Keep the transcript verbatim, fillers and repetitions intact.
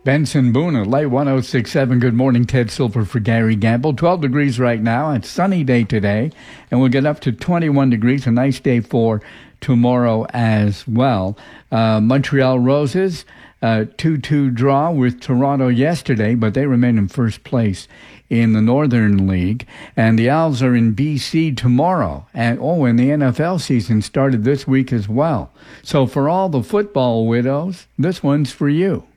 Benson Boone at Light one oh six point seven. Good morning, Ted Silver for Gary Gamble. twelve degrees right now. It's a sunny day today, and we'll get up to twenty-one degrees. A nice day for tomorrow as well. Uh, Montreal Roses, uh, two two draw with Toronto yesterday, but they remain in first place in the Northern League. And the Owls are in B C tomorrow. And, oh, and the N F L season started this week as well. So for all the football widows, this one's for you.